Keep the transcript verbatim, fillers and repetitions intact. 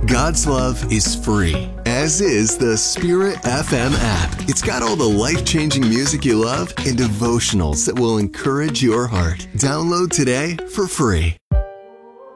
God's Love is free, as is the Spirit F M app. It's got all the life-changing music you love and devotionals that will encourage your heart. Download today for free.